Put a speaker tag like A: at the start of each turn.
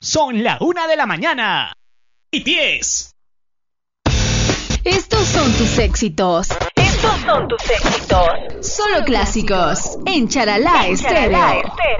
A: Son la 1 de la mañana y 10.
B: Estos son tus éxitos.
C: Estos son tus éxitos.
B: Solo clásicos en Charalá Estéreo.